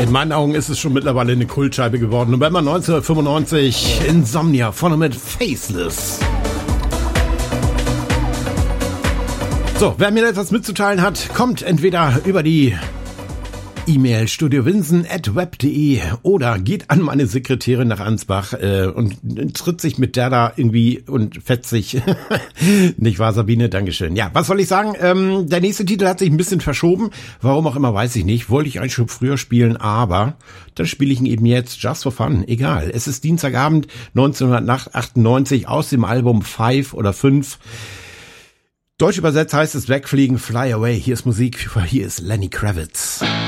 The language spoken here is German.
In meinen Augen ist es schon mittlerweile eine Kultscheibe geworden. November 1995, Insomnia, vorne mit Faceless. So, wer mir etwas mitzuteilen hat, kommt entweder über die E-Mail studiowinsen@web.de oder geht an meine Sekretärin nach Ansbach und tritt sich mit der da irgendwie und fetzt sich. Nicht wahr, Sabine? Dankeschön. Ja, was soll ich sagen? Der nächste Titel hat sich ein bisschen verschoben. Warum auch immer, weiß ich nicht. Wollte ich einen Schub früher spielen, aber dann spiele ich ihn eben jetzt. Just for fun. Egal. Es ist Dienstagabend 1998 aus dem Album 5 oder 5. Deutsch übersetzt heißt es Wegfliegen, Fly Away. Hier ist Musik, hier ist Lenny Kravitz.